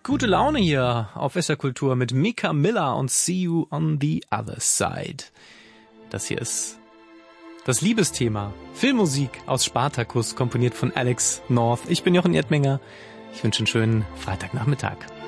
Gute Laune hier auf SR Kultur mit Mika Miller und See You on the Other Side. Das hier ist das Liebesthema. Filmmusik aus Spartacus, komponiert von Alex North. Ich bin Jochen Erdminger. Ich wünsche einen schönen Freitagnachmittag.